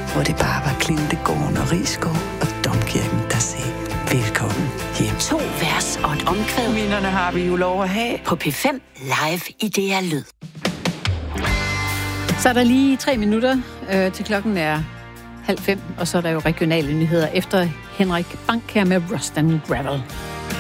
hvor det bare var Klintegården og Risskov og Domkirken, der sagde velkommen hjem. 2 vers og et omkvæd. Minderne har vi jo lov at have. På P5 live i DR Lyd. Så er der lige 3 minutter til klokken er 4:30, og så er der jo regionale nyheder efter Henrik Bank her med Rust and Gravel.